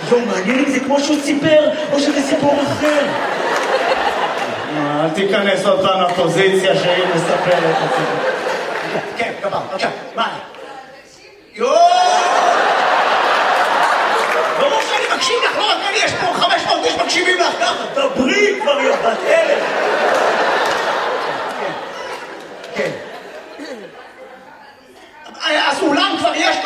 מעניין אם זה כמו שהוא סיפר, או שזה סיפור אחר. אל תיכנס עוד פעם לפוזיציה שהיא מספרת את זה. כן, גבר, בבקשה, מה? ברור שאני מקשיב לך, לא רק אני, יש פה 500 איש מקשיבים לך, ככה, טוב.